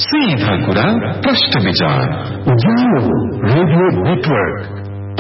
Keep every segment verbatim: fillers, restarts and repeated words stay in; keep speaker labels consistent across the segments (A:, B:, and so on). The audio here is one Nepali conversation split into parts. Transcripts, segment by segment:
A: सीधा कुरा प्रश्न विचार उज्यालो रेडियो नेटवर्क।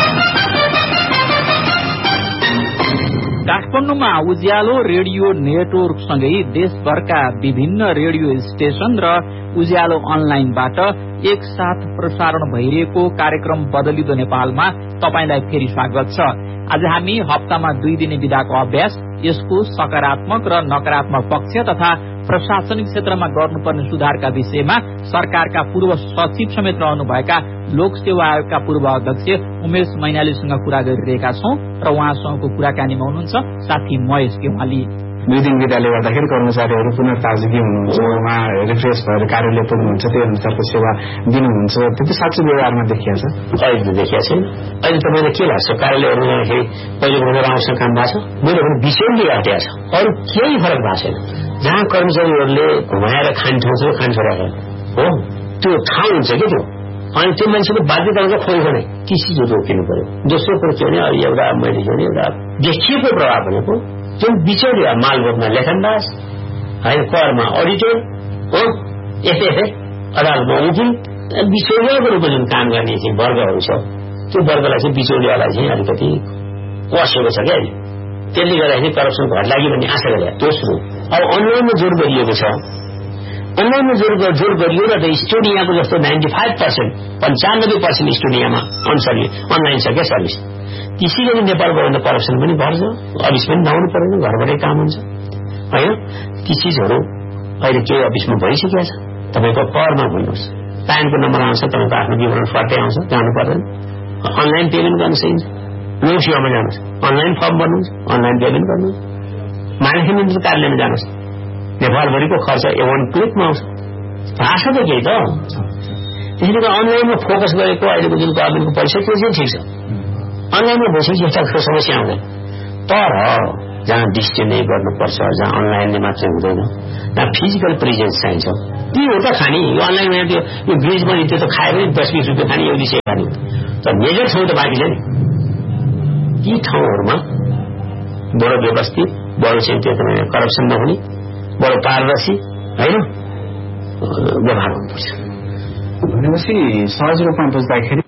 B: काठमाडौँमा उज्यालो रेडियो नेटवर्क सँगै देशभरका विभिन्न रेडियो स्टेशन र उज्यालो अनलाइनबाट एकसाथ प्रसारण भइरहेको कार्यक्रम बदलिदो नेपालमा तपाईलाई फेरि स्वागत छ। आज हामी हप्तामा दुई दिने विधाको अभ्यास, यसको सकारात्मक र नकारात्मक पक्ष तथा प्रशासनिक क्षेत्रमा गर्नुपर्ने सुधारका विषयमा सरकारका पूर्व सचिव समेत रहनुभएका लोक सेवा आयोगका पूर्व अध्यक्ष उमेश मैनालीसँग कुरा गरिरहेका छौं र उहाँसँगको कुराकानीमा हुनुहुन्छ साथी महेश गेवाली।
C: दुई दिन विदाले गर्दाखेरि कर्मचारीहरू पुनः ताजगी हुनुहुन्छ, उहाँ रिफ्रेस भएर कार्यालय पुग्नुहुन्छ, त्यही अनुसारको सेवा दिनुहुन्छ। त्यति साँच्चै व्यवहारमा देखिया छ?
D: अहिले देखिया छैन। अहिले तपाईँलाई के लाग्छ कार्यालयहरू जाँदाखेरि पहिले भनेर आउँछ काम भएको छ, मैले भने विषयले हटिया छ, अरू केही फरक भएको छैन। जहाँ कर्मचारीहरूले घुमाएर खाने ठाउँ छ खान छोडेर हो त्यो ठाउँ हुन्छ कि त्यो, अनि त्यो मान्छेको बाध्यता हुन्छ खोइ ती चिजहरू रोकिनु पर्यो। दोस्रो कुरो के भने एउटा मैले भने एउटा देखिएको प्रभाव भनेको जुन बिचौलिया मालबोटमा लेखनदास होइन, करमा अडिटर हो, एफएफए अदालतमा वकिल, बिचौलियाको रूपमा जुन काम गर्ने चाहिँ वर्गहरू छ त्यो वर्गलाई चाहिँ बिचौलियालाई चाहिँ अलिकति कसेको छ क्या। त्यसले गर्दाखेरि करप्सन घट्लाग्यो भन्ने आशा गरे। दोस्रो अब अनलाइनमा जोड गरिएको छ, अनलाइनमा जोड जोड गरियो र स्टुडियोको जस्तो नाइन्टी फाइभ पर्सेन्ट पन्चानब्बे पर्सेन्ट स्टुडियोमा अनसर्भिस अनलाइन छ क्या सर्भिस। त्यसैले नेपाल गभर्मेन्ट करप्सन पनि बढ्छ, अफिस पनि धाउनु पर्दैन, घरबाटै काम हुन्छ होइन। ती चिजहरू अहिले केही अफिसमा भइसकेको छ। तपाईँको परमा भन्नुहोस्, प्यानको नम्बर आउँछ, तपाईँको आफ्नो विवरण फर्कै आउँछ, जानु पर्दैन। अनलाइन पेमेन्ट गर्न सकिन्छ। लोक सेवामा जानुहोस्, अनलाइन फर्म भर्नुहुन्छ, अनलाइन पेमेन्ट गर्नुहोस्। म्यानेजमेन्ट कार्यालयमा जानुहोस्, नेपालभरिको खर्च एवन क्लिकमा आउँछ। भाषा त केही त त्यसले गर्दा अनलाइनमा फोकस गरेको अहिलेको जुन गभर्मेन्टको पैसा त्यो चाहिँ ठिक छ। अनलाइनमा भइसकेपछि यस्ता समस्या आउँदैन। तर जहाँ डिसिजन गर्नुपर्छ, जहाँ अनलाइनले मात्रै हुँदैन, जहाँ फिजिकल प्रेजेन्स चाहिन्छ, त्यो हो त खाने। यो अनलाइनमा त्यो यो ब्रिज पनि त्यो त खायो भने दस बिस रुपियाँ खाने, एउटी सेवा खाने, तर मेजर ठाउँ त बाँकी छ नि। ती ठाउँहरूमा बडो व्यवस्थित, बडो चाहिँ त्यो करप्सन नहुने, बडो पारदर्शी होइन व्यवहार हुनुपर्छ।
C: भनेपछि सहज रूपमा बुझ्दाखेरि